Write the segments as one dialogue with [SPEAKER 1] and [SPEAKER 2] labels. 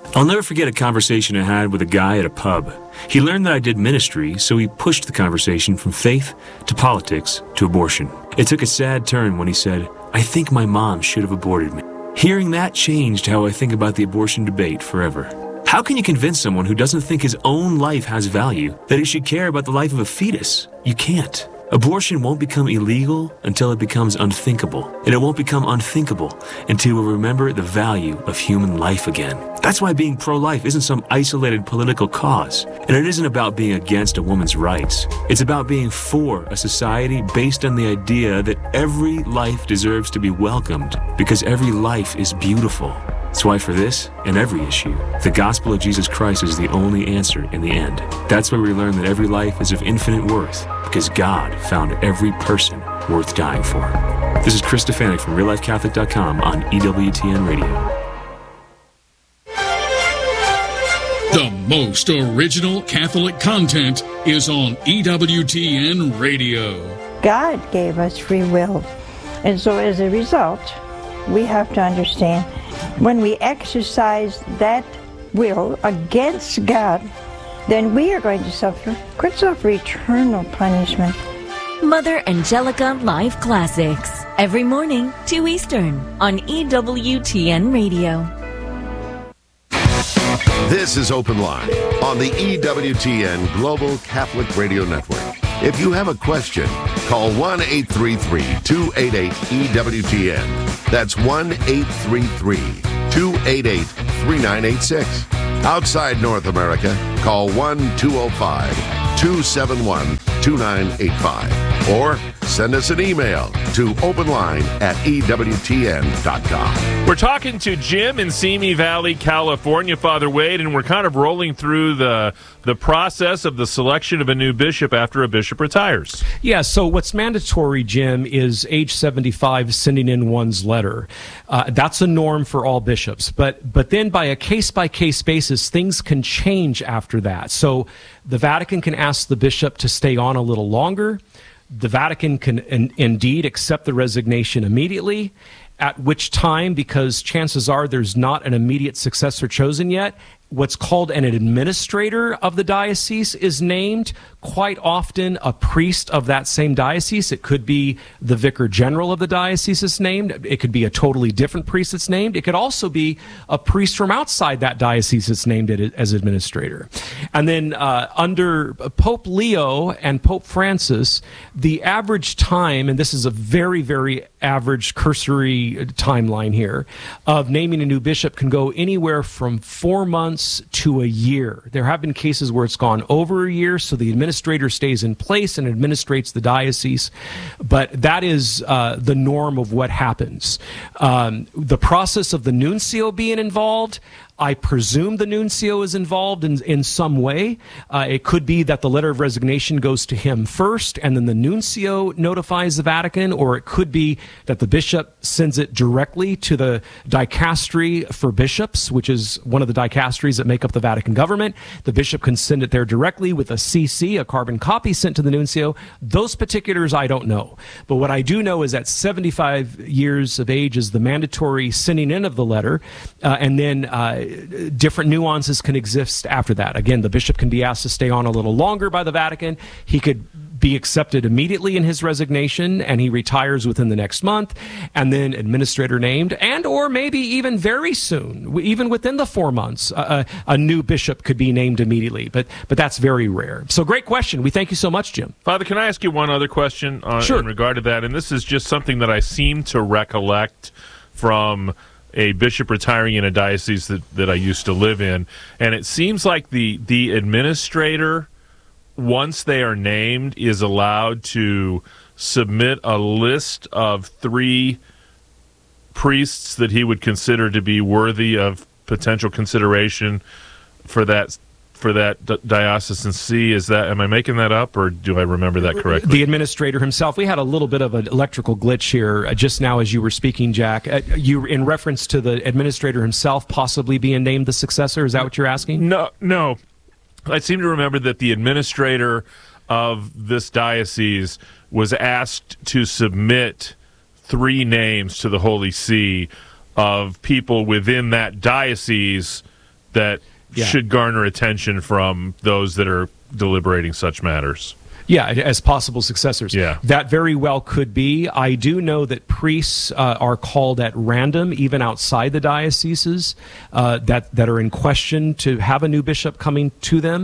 [SPEAKER 1] I'll never forget a conversation I had with a guy at a pub. He learned that I did ministry, so he pushed the conversation from faith to politics to abortion. It took a sad turn when he said, "I think my mom should have aborted me." Hearing that changed how I think about the abortion debate forever. How can you convince someone who doesn't think his own life has value that he should care about the life of a fetus? You can't. Abortion won't become illegal until it becomes unthinkable, and it won't become unthinkable until we remember the value of human life again. That's why being pro-life isn't some isolated political cause, and it isn't about being against a woman's rights. It's about being for a society based on the idea that every life deserves to be welcomed because every life is beautiful. That's why for this and every issue, the gospel of Jesus Christ is the only answer in the end. That's where we learn that every life is of infinite worth because God found every person worth dying for. This is Chris Stefanik from RealLifeCatholic.com on EWTN Radio.
[SPEAKER 2] The most original Catholic content is on EWTN Radio.
[SPEAKER 3] God gave us free will, and so as a result, we have to understand when we exercise that will against God, then we are going to could suffer eternal punishment.
[SPEAKER 4] Mother Angelica Live Classics, every morning, 2 Eastern, on EWTN Radio.
[SPEAKER 5] This is Open Line on the EWTN Global Catholic Radio Network. If you have a question, call 1-833-288-EWTN. That's 1-833-288-3986. Outside North America, call 1-205-271-2985. Or send us an email to openline@EWTN.com.
[SPEAKER 6] We're talking to Jim in Simi Valley, California, Father Wade, and we're kind of rolling through the process of the selection of a new bishop after a bishop retires.
[SPEAKER 7] Yeah, so what's mandatory, Jim, is age 75 sending in one's letter. That's a norm for all bishops. But then by a case-by-case basis, things can change after that. So the Vatican can ask the bishop to stay on a little longer. The Vatican can indeed accept the resignation immediately, at which time, because chances are there's not an immediate successor chosen yet, what's called an administrator of the diocese is named. Quite often a priest of that same diocese. It could be the vicar general of the diocese is named. It could be a totally different priest that's named. It could also be a priest from outside that diocese that's named as administrator. And then under Pope Leo and Pope Francis, the average time, and this is a very, very average cursory timeline here, of naming a new bishop can go anywhere from 4 months to a year. There have been cases where it's gone over a year, so the administrator stays in place and administrates the diocese, but that is the norm of what happens. The process of the nuncio being involved, I presume the nuncio is involved in some way. It could be that the letter of resignation goes to him first, and then the nuncio notifies the Vatican, or it could be that the bishop sends it directly to the dicastery for bishops, which is one of the dicasteries that make up the Vatican government. The bishop can send it there directly with a CC, a carbon copy sent to the nuncio. Those particulars I don't know. But what I do know is that 75 years of age is the mandatory sending in of the letter, and then different nuances can exist after that. Again, the bishop can be asked to stay on a little longer by the Vatican. He could be accepted immediately in his resignation, and he retires within the next month, and then administrator named, and or maybe even very soon, even within the 4 months, a new bishop could be named immediately. But that's very rare. So great question. We thank you so much, Jim.
[SPEAKER 6] Father, can I ask you one other question
[SPEAKER 7] Sure.
[SPEAKER 6] in regard to that? And this is just something that I seem to recollect from a bishop retiring in a diocese that I used to live in, and it seems like the administrator, once they are named, is allowed to submit a list of 3 priests that he would consider to be worthy of potential consideration for that diocesan see. Am I making that up, or do I remember that correctly?
[SPEAKER 7] The administrator himself. We had a little bit of an electrical glitch here just now as you were speaking, Jack. You, in reference to the administrator himself possibly being named the successor, is that what you're asking?
[SPEAKER 6] No. I seem to remember that the administrator of this diocese was asked to submit 3 names to the Holy See of people within that diocese that should garner attention from those that are deliberating such matters.
[SPEAKER 7] Yeah, as possible successors.
[SPEAKER 6] Yeah.
[SPEAKER 7] That very well could be. I do know that priests are called at random, even outside the dioceses, that are in question to have a new bishop coming to them,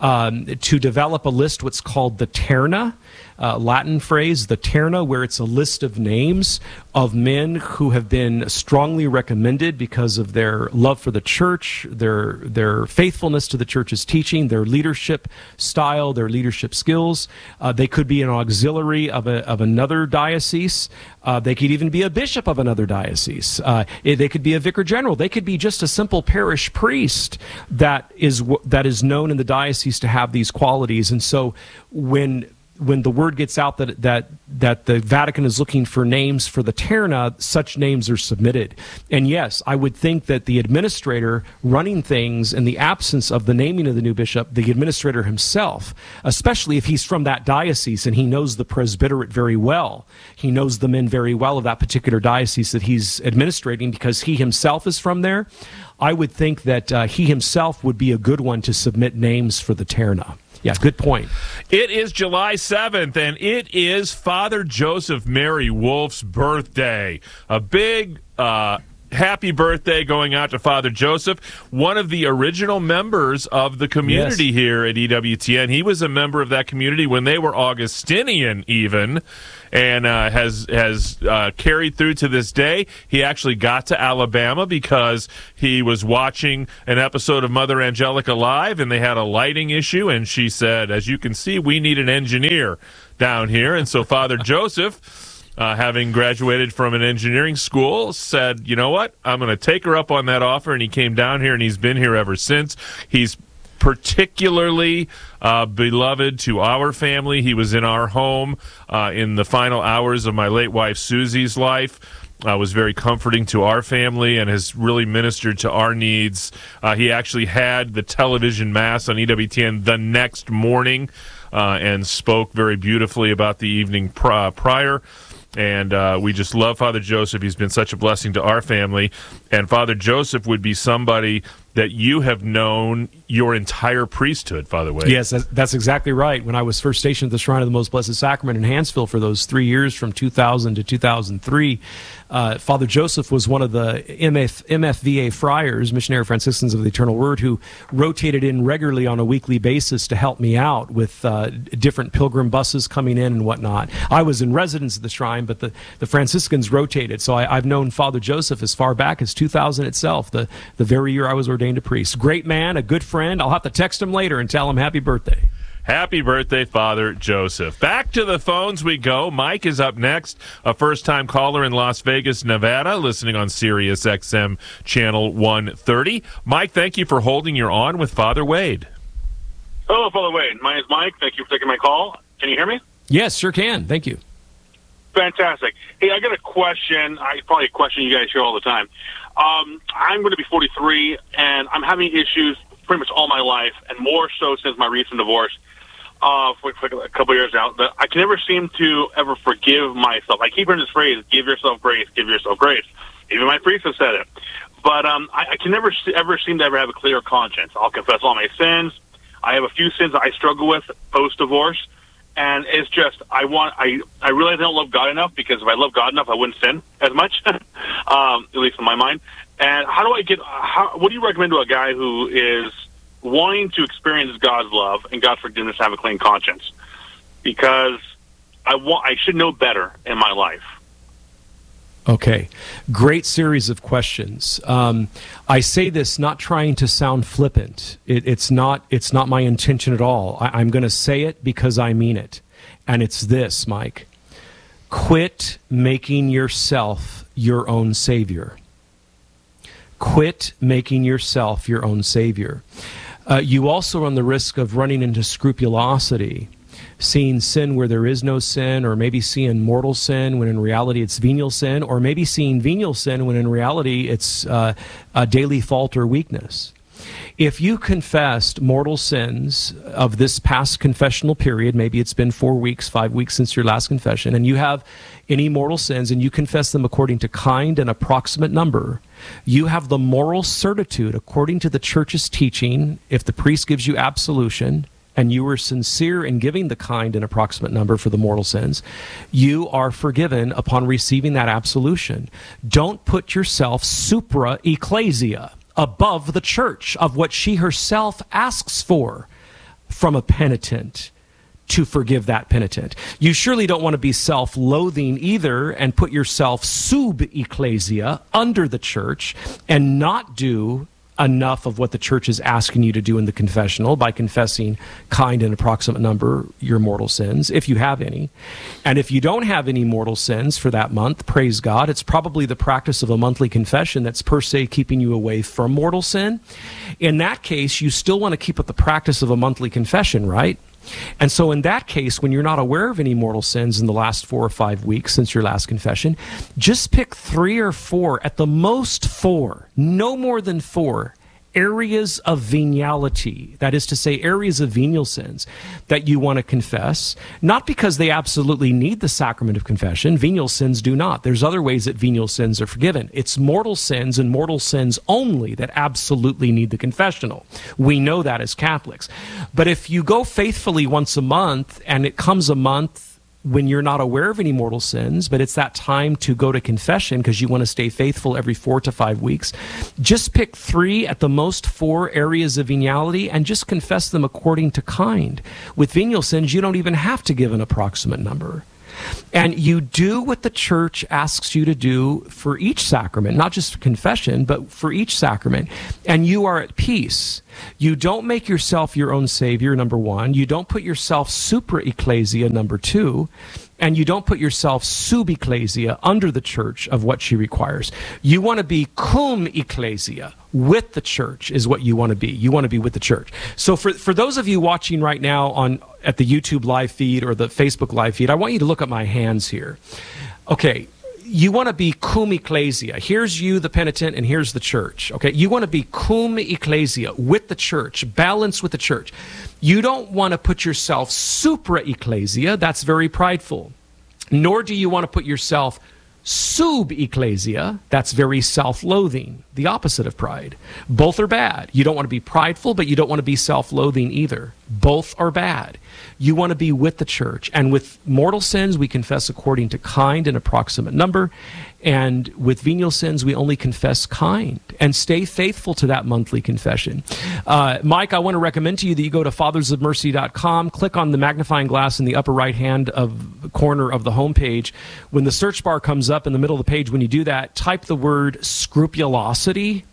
[SPEAKER 7] to develop a list, what's called the terna, Latin phrase, the terna, where it's a list of names of men who have been strongly recommended because of their love for the church, their faithfulness to the church's teaching, their leadership style, their leadership skills. They could be an auxiliary of another diocese. They could even be a bishop of another diocese. They could be a vicar general. They could be just a simple parish priest that is known in the diocese to have these qualities. And so when the word gets out that the Vatican is looking for names for the terna, such names are submitted. And yes, I would think that the administrator running things in the absence of the naming of the new bishop, the administrator himself, especially if he's from that diocese and he knows the presbyterate very well, he knows the men very well of that particular diocese that he's administrating because he himself is from there, I would think that he himself would be a good one to submit names for the terna. Yeah, good point.
[SPEAKER 6] It is July 7th, and it is Father Joseph Mary Wolf's birthday. A big happy birthday going out to Father Joseph, one of the original members of the community here at EWTN. He was a member of that community when they were Augustinian even, and has carried through to this day. He actually got to Alabama because he was watching an episode of Mother Angelica Live, and they had a lighting issue, and she said, as you can see, we need an engineer down here. And so Father Joseph, having graduated from an engineering school, said, you know what, I'm going to take her up on that offer, and he came down here, and he's been here ever since. He's particularly beloved to our family. He was in our home in the final hours of my late wife Susie's life. Was very comforting to our family and has really ministered to our needs. He actually had the television mass on EWTN the next morning and spoke very beautifully about the evening prior. And we just love Father Joseph. He's been such a blessing to our family. And Father Joseph would be somebody that you have known your entire priesthood, Father Wade.
[SPEAKER 7] Yes, that's exactly right. When I was first stationed at the Shrine of the Most Blessed Sacrament in Hansville for those 3 years from 2000 to 2003, Father Joseph was one of the MFVA friars, Missionary Franciscans of the Eternal Word, who rotated in regularly on a weekly basis to help me out with different pilgrim buses coming in and whatnot. I was in residence at the shrine, but the Franciscans rotated. So I've known Father Joseph as far back as 2000 itself, the very year I was ordained a priest. Great man, a good friend. I'll have to text him later and tell him happy birthday.
[SPEAKER 6] Happy birthday, Father Joseph. Back to the phones we go. Mike is up next, a first-time caller in Las Vegas, Nevada, listening on Sirius XM Channel 130. Mike, thank you for holding your on with Father Wade.
[SPEAKER 8] Hello, Father Wade. My name is Mike. Thank you for taking my call. Can you hear me?
[SPEAKER 7] Yes, sure can. Thank you.
[SPEAKER 8] Fantastic. Hey, I got a question. Probably a question you guys hear all the time. I'm going to be 43, and I'm having issues pretty much all my life, and more so since my recent divorce for a couple of years now. That I can never seem to ever forgive myself. I keep hearing this phrase, give yourself grace, give yourself grace. Even my priest has said it. But I can never ever seem to ever have a clear conscience. I'll confess all my sins. I have a few sins that I struggle with post-divorce. And it's just, I realize I don't love God enough, because if I love God enough, I wouldn't sin as much, at least in my mind. And what do you recommend to a guy who is wanting to experience God's love and God's forgiveness, have a clean conscience? Because I should know better in my life.
[SPEAKER 7] Okay, great series of questions. I say this not trying to sound flippant. It's not my intention at all. I'm going to say it because I mean it. And it's this, Mike. Quit making yourself your own savior. Quit making yourself your own savior. You also run the risk of running into scrupulosity, seeing sin where there is no sin, or maybe seeing mortal sin when in reality it's venial sin, or maybe seeing venial sin when in reality it's a daily fault or weakness. If you confessed mortal sins of this past confessional period, maybe it's been 4 weeks, 5 weeks since your last confession, and you have any mortal sins and you confess them according to kind and approximate number, you have the moral certitude, according to the church's teaching, if the priest gives you absolution, and you were sincere in giving the kind and approximate number for the mortal sins, you are forgiven upon receiving that absolution. Don't put yourself supra ecclesia, above the church, of what she herself asks for from a penitent to forgive that penitent. You surely don't want to be self-loathing either and put yourself sub ecclesia, under the church, and not do enough of what the church is asking you to do in the confessional by confessing kind and approximate number your mortal sins, if you have any. And if you don't have any mortal sins for that month, praise God, it's probably the practice of a monthly confession that's per se keeping you away from mortal sin. In that case, you still want to keep up the practice of a monthly confession, right? And so in that case, when you're not aware of any mortal sins in the last 4 or 5 weeks since your last confession, just pick 3 or 4, at the most 4, no more than 4, areas of veniality, that is to say, areas of venial sins that you want to confess, not because they absolutely need the sacrament of confession. Venial sins do not. There's other ways that venial sins are forgiven. It's mortal sins and mortal sins only that absolutely need the confessional. We know that as Catholics. But if you go faithfully once a month, and it comes a month when you're not aware of any mortal sins, but it's that time to go to confession because you want to stay faithful every 4 to 5 weeks, just pick 3, at the most 4 areas of veniality and just confess them according to kind. With venial sins, you don't even have to give an approximate number. And you do what the church asks you to do for each sacrament, not just for confession, but for each sacrament, and you are at peace. You don't make yourself your own savior, number 1. You don't put yourself supra ecclesia, number 2. And you don't put yourself sub ecclesia, under the church of what she requires. You want to be cum ecclesia, with the church is what you want to be. You want to be with the church. So for those of you watching right now at the YouTube live feed or the Facebook live feed, I want you to look at my hands here. Okay, you want to be cum ecclesia. Here's you, the penitent, and here's the church. Okay, you want to be cum ecclesia, with the church, balanced with the church. You don't want to put yourself supra ecclesia. That's very prideful. Nor do you want to put yourself sub ecclesia. That's very self-loathing, the opposite of pride. Both are bad. You don't want to be prideful, but you don't want to be self-loathing either. Both are bad. You want to be with the church. And with mortal sins, we confess according to kind and approximate number. And with venial sins, we only confess kind and stay faithful to that monthly confession. Mike, I want to recommend to you that you go to fathersofmercy.com, click on the magnifying glass in the upper right-hand corner of the homepage. When the search bar comes up in the middle of the page, when you do that, type the word scrupulosity,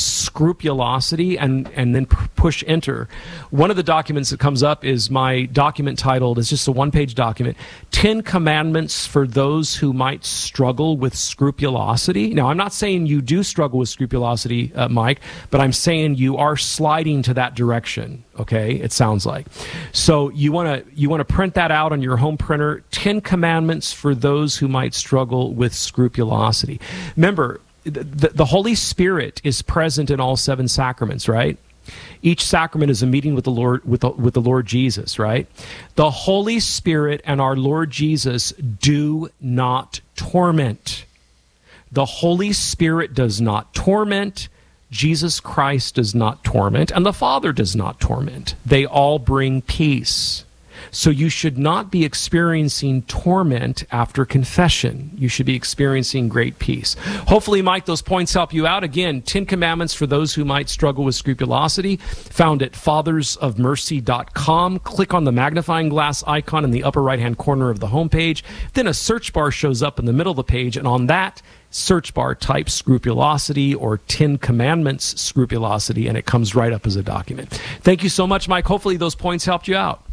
[SPEAKER 7] and then push enter. One of the documents that comes up is my document titled, it's just a one-page document, 10 Commandments for Those Who Might Struggle with Scrupulosity. Now, I'm not saying you do struggle with scrupulosity, Mike, but I'm saying you are sliding to that direction, okay? It sounds like. So you want to print that out on your home printer, 10 Commandments for Those Who Might Struggle with Scrupulosity. Remember, the Holy Spirit is present in all 7 sacraments, right? Each sacrament is a meeting with the Lord, with the Lord Jesus, right? The Holy Spirit and our Lord Jesus do not torment. The Holy Spirit does not torment. Jesus Christ does not torment, and the Father does not torment. They all bring peace. So you should not be experiencing torment after confession. You should be experiencing great peace. Hopefully, Mike, those points help you out. Again, 10 Commandments for those who might struggle with scrupulosity, found at fathersofmercy.com. Click on the magnifying glass icon in the upper right-hand corner of the homepage. Then a search bar shows up in the middle of the page, and on that search bar, type scrupulosity or 10 Commandments scrupulosity, and it comes right up as a document. Thank you so much, Mike. Hopefully those points helped you out.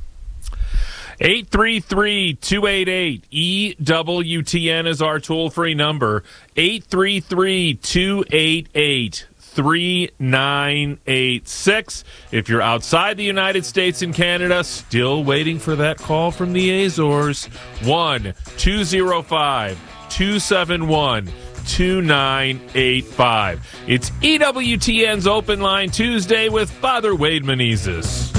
[SPEAKER 6] 833-288-EWTN is our toll-free number. 833-288-3986. If you're outside the United States and Canada, still waiting for that call from the Azores, 1-205-271 2985. It's EWTN's Open Line Tuesday with Father Wade Menezes.